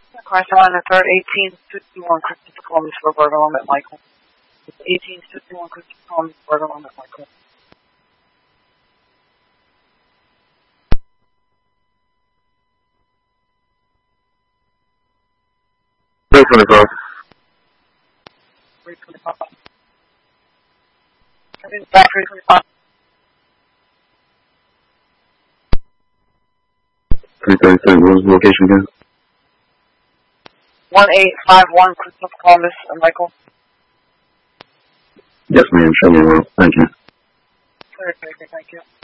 Correspondent on the third, 1851 Christopher Columbus, Roberta Limit, Michael. 1851 Christopher Columbus, Roberta Limit, Michael. Three 25. 325. Back 325. 337, what was the location again? 1851 Christopher Columbus, Michael. Yes, ma'am, show me around. Thank you. Okay, thank you.